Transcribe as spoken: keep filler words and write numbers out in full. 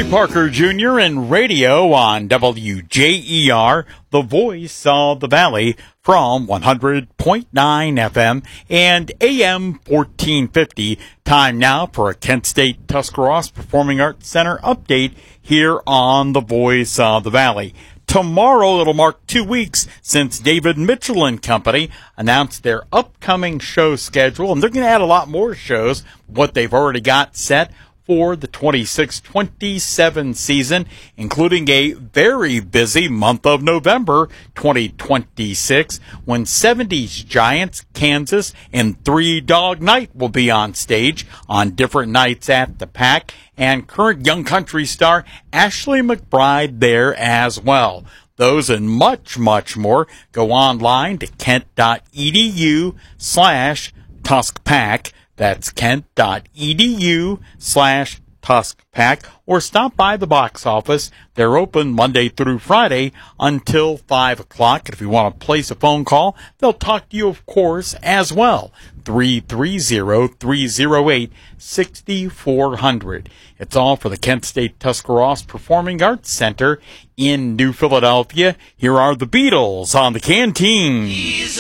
Trey Parker Junior in radio on W J E R, the voice of the Valley, from one hundred point nine F M and A M fourteen fifty. Time now for a Kent State Tuscarawas Performing Arts Center update here on the voice of the Valley. Tomorrow, it'll mark two weeks since David Mitchell and Company announced their upcoming show schedule, and they're going to add a lot more shows, what they've already got set for the twenty-six twenty-seven season, including a very busy month of November twenty twenty-six, when seventies Giants, Kansas, and Three Dog Night will be on stage on different nights at the Pack, and current Young Country star Ashley McBryde there as well. Those and much, much more, go online to kent.edu slash TuskPack. That's kent.edu slash TuskPack, or stop by the box office. They're open Monday through Friday until five o'clock. And if you want to place a phone call, they'll talk to you, of course, as well. three three zero, three zero eight, six four zero zero. It's all for the Kent State Tuscarawas Performing Arts Center in New Philadelphia. Here are the Beatles on the Canteen.